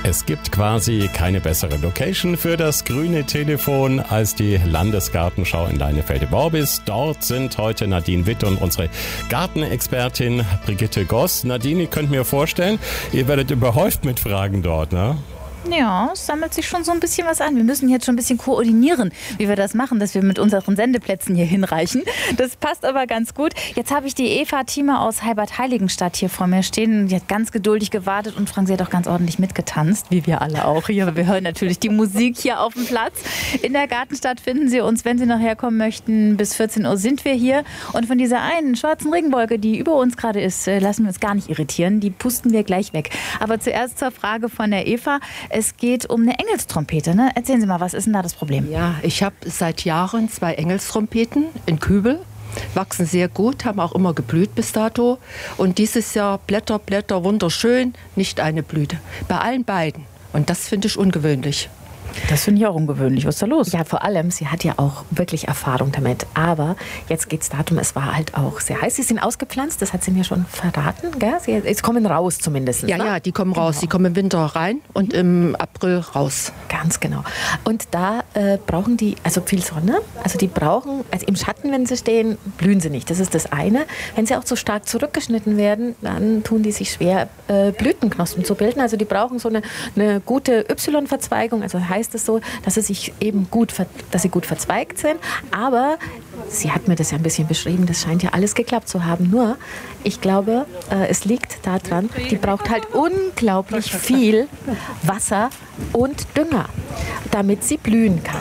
Es gibt quasi keine bessere Location für das grüne Telefon als die Landesgartenschau in Leinefelde-Worbis. Dort sind heute Nadine Witt und unsere Gartenexpertin Brigitte Goss. Nadine, ihr könnt mir vorstellen, ihr werdet überhäuft mit Fragen dort, ne? Ja, es sammelt sich schon so ein bisschen was an. Wir müssen jetzt schon ein bisschen koordinieren, wie wir das machen, dass wir mit unseren Sendeplätzen hier hinreichen. Das passt aber ganz gut. Jetzt habe ich die Eva Thieme aus Heibad-Heiligenstadt hier vor mir stehen. Die hat ganz geduldig gewartet und Frank, sie hat auch ganz ordentlich mitgetanzt, wie wir alle auch hier. Wir hören natürlich die Musik hier auf dem Platz. In der Gartenstadt finden Sie uns, wenn Sie noch herkommen möchten. Bis 14 Uhr sind wir hier. Und von dieser einen schwarzen Regenwolke, die über uns gerade ist, lassen wir uns gar nicht irritieren. Die pusten wir gleich weg. Aber zuerst zur Frage von der Eva. Es geht um eine Engelstrompete, ne? Erzählen Sie mal, was ist denn da das Problem? Ja, ich habe seit Jahren 2 Engelstrompeten in Kübel. Wachsen sehr gut, haben auch immer geblüht bis dato. Und dieses Jahr Blätter, wunderschön, nicht eine Blüte. Bei allen beiden. Und das finde ich ungewöhnlich. Das finde ich auch ungewöhnlich. Was ist da los? Ja, vor allem, sie hat ja auch wirklich Erfahrung damit. Aber jetzt geht es darum, es war halt auch sehr heiß. Sie sind ausgepflanzt, das hat sie mir schon verraten. Gell? Sie kommen raus zumindest. Ja, ne? Ja, die kommen raus. Die kommen im Winter rein und im April raus. Ganz genau. Und da brauchen die also viel Sonne. Also die brauchen, also im Schatten, wenn sie stehen, blühen sie nicht. Das ist das eine. Wenn sie auch zu stark zurückgeschnitten werden, dann tun die sich schwer, Blütenknospen zu bilden. Also die brauchen so eine gute Y-Verzweigung. Also heißt es so, dass sie gut verzweigt sind. Aber sie hat mir das ja ein bisschen beschrieben, das scheint ja alles geklappt zu haben. Nur, ich glaube, es liegt daran, die braucht halt unglaublich viel Wasser und Dünger, damit sie blühen kann.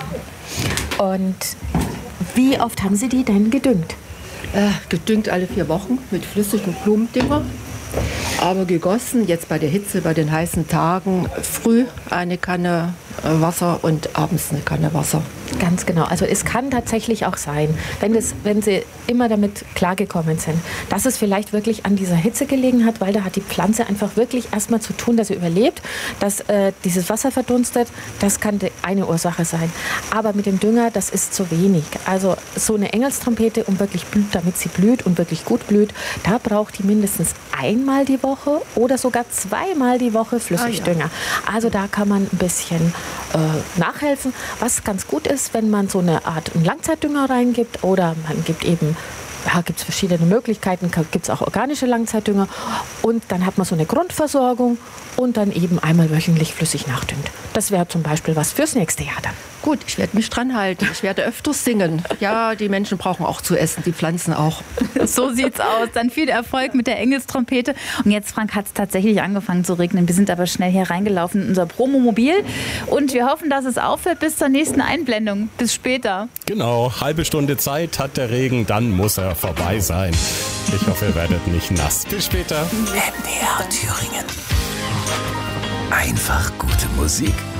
Und wie oft haben Sie die denn gedüngt? Gedüngt alle 4 Wochen mit flüssigem Blumendünger. Aber gegossen, jetzt bei der Hitze, bei den heißen Tagen, früh eine Kanne Wasser und abends eine Kanne Wasser. Ganz genau. Also es kann tatsächlich auch sein, wenn Sie immer damit klargekommen sind, dass es vielleicht wirklich an dieser Hitze gelegen hat, weil da hat die Pflanze einfach wirklich erstmal zu tun, dass sie überlebt, dass dieses Wasser verdunstet. Das kann die eine Ursache sein. Aber mit dem Dünger, das ist zu wenig. Also so eine Engelstrompete, damit sie blüht und wirklich gut blüht, da braucht die mindestens einmal die Woche oder sogar 2-mal die Woche Flüssigdünger. Also da kann man ein bisschen nachhelfen. Was ganz gut ist, wenn man so eine Art Langzeitdünger reingibt oder man gibt eben, gibt es verschiedene Möglichkeiten, gibt es auch organische Langzeitdünger und dann hat man so eine Grundversorgung und dann eben einmal wöchentlich flüssig nachdüngt. Das wäre zum Beispiel was fürs nächste Jahr dann. Gut, ich werde mich dran halten. Ich werde öfters singen. Ja, die Menschen brauchen auch zu essen, die Pflanzen auch. So sieht's aus. Dann viel Erfolg mit der Engelstrompete. Und jetzt, Frank, hat es tatsächlich angefangen zu regnen. Wir sind aber schnell hier reingelaufen in unser Promomobil. Und wir hoffen, dass es aufhört bis zur nächsten Einblendung. Bis später. Genau, halbe Stunde Zeit hat der Regen, dann muss er vorbei sein. Ich hoffe, ihr werdet nicht nass. Bis später. NDR Thüringen. Einfach gute Musik.